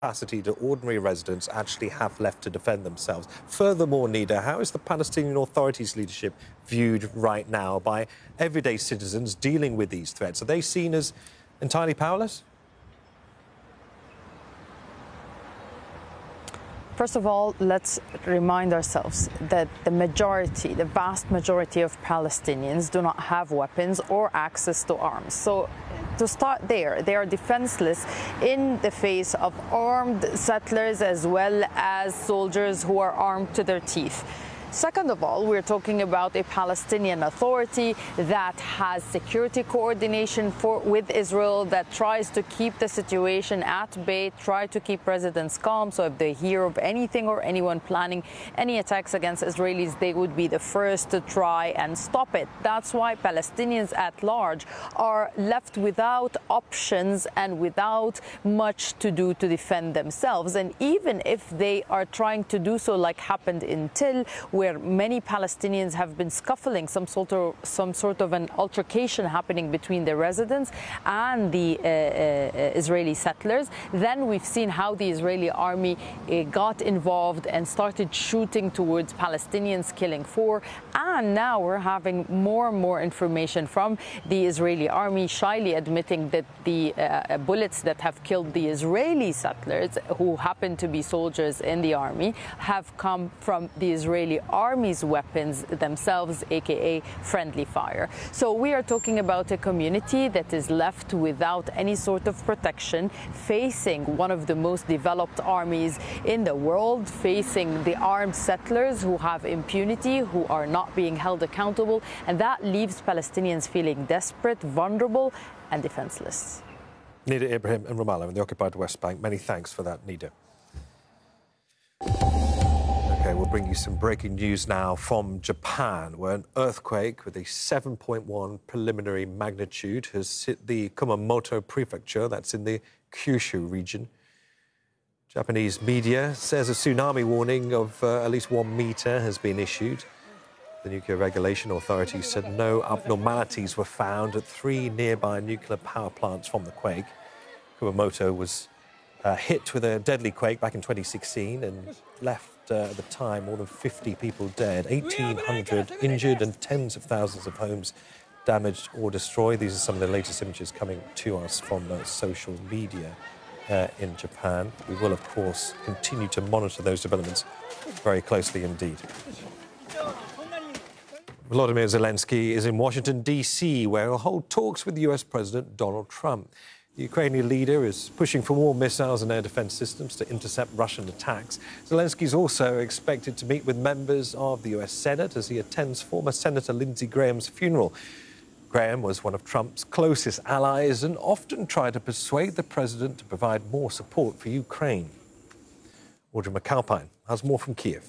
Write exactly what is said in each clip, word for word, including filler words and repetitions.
capacity do ordinary residents actually have left to defend themselves? Furthermore, Nida, how is the Palestinian Authority's leadership viewed right now by everyday citizens dealing with these threats? Are they seen as entirely powerless? First of all, let's remind ourselves that the majority, the vast majority of Palestinians do not have weapons or access to arms. So to start there, they are defenseless in the face of armed settlers as well as soldiers who are armed to their teeth. Second of all, we're talking about a Palestinian Authority that has security coordination for, with Israel, that tries to keep the situation at bay, try to keep residents calm. So if they hear of anything or anyone planning any attacks against Israelis, they would be the first to try and stop it. That's why Palestinians at large are left without options and without much to do to defend themselves. And even if they are trying to do so, like happened in Til, where many Palestinians have been scuffling, some sort of some sort of an altercation happening between the residents and the uh, uh, Israeli settlers, then we've seen how the Israeli army uh, got involved and started shooting towards Palestinians, killing four. And now we're having more and more information from the Israeli army, shyly admitting that the uh, bullets that have killed the Israeli settlers, who happen to be soldiers in the army, have come from the Israeli army's weapons themselves, aka friendly fire. So we are talking about a community that is left without any sort of protection, facing one of the most developed armies in the world, facing the armed settlers who have impunity, who are not being held accountable, and that leaves Palestinians feeling desperate, vulnerable, and defenseless. Nida Ibrahim in Ramallah in the occupied West Bank. Many thanks for that, Nida. OK, we'll bring you some breaking news now from Japan, where an earthquake with a seven point one preliminary magnitude has hit the Kumamoto prefecture, that's in the Kyushu region. Japanese media says a tsunami warning of uh, at least one metre has been issued. The Nuclear Regulation Authority said no abnormalities were found at three nearby nuclear power plants from the quake. Kumamoto was uh, hit with a deadly quake back in twenty sixteen and left uh, at the time more than fifty people dead, eighteen hundred injured and tens of thousands of homes damaged or destroyed. These are some of the latest images coming to us from uh, social media uh, in Japan. We will, of course, continue to monitor those developments very closely indeed. Volodymyr Zelensky is in Washington, D C, where he'll hold talks with U S President Donald Trump. The Ukrainian leader is pushing for more missiles and air defense systems to intercept Russian attacks. Zelensky is also expected to meet with members of the U S Senate as he attends former Senator Lindsey Graham's funeral. Graham was one of Trump's closest allies and often tried to persuade the president to provide more support for Ukraine. Audrey McAlpine has more from Kiev.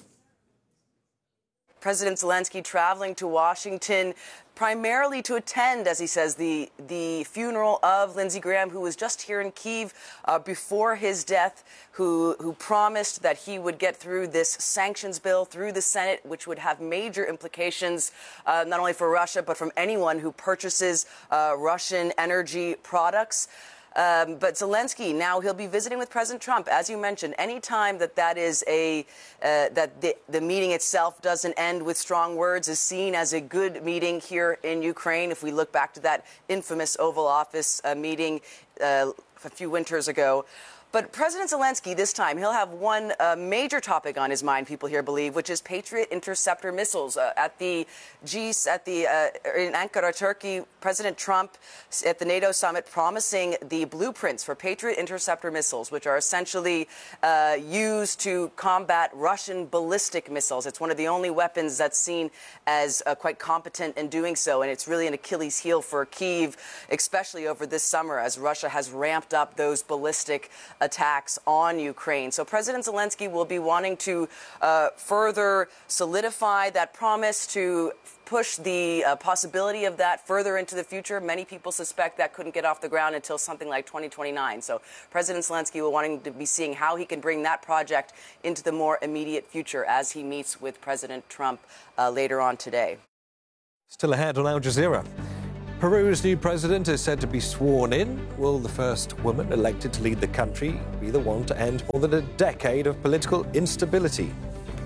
President Zelensky traveling to Washington primarily to attend, as he says, the the funeral of Lindsey Graham, who was just here in Kyiv uh, before his death, who who promised that he would get through this sanctions bill through the Senate, which would have major implications uh, not only for Russia, but from anyone who purchases uh, Russian energy products. Um, but Zelensky, now he'll be visiting with President Trump. As you mentioned, any time that that is a uh, that the, the meeting itself doesn't end with strong words is seen as a good meeting here in Ukraine. If we look back to that infamous Oval Office uh, meeting uh, a few winters ago. But President Zelensky, this time, he'll have one uh, major topic on his mind, people here believe, which is Patriot interceptor missiles. Uh, at the G, at the uh, in Ankara, Turkey, President Trump at the NATO summit promising the blueprints for Patriot interceptor missiles, which are essentially uh, used to combat Russian ballistic missiles. It's one of the only weapons that's seen as uh, quite competent in doing so, and it's really an Achilles heel for Kyiv, especially over this summer, as Russia has ramped up those ballistic attacks on Ukraine. So President Zelensky will be wanting to uh, further solidify that promise, to push the uh, possibility of that further into the future. Many people suspect that couldn't get off the ground until something like twenty twenty-nine. So President Zelensky will wanting to be seeing how he can bring that project into the more immediate future as he meets with President Trump uh, later on today. Still ahead on Al Jazeera. Peru's new president is said to be sworn in. Will the first woman elected to lead the country be the one to end more than a decade of political instability?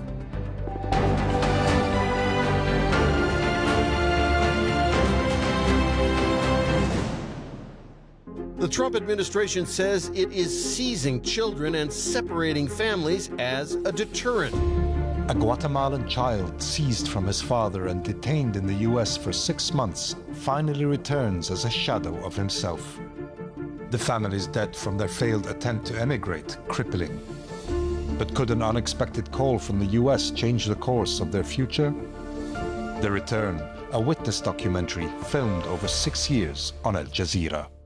The Trump administration says it is seizing children and separating families as a deterrent. A Guatemalan child seized from his father and detained in the U S for six months finally returns as a shadow of himself. The family's debt from their failed attempt to emigrate crippling. But could an unexpected call from the U S change the course of their future? The Return, a witness documentary filmed over six years on Al Jazeera.